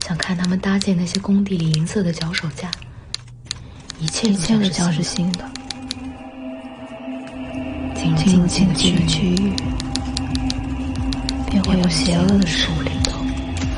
想看他们搭建那些工地里银色的脚手架，一切都将是新的。进入禁忌的区域，便会有邪恶的狩猎。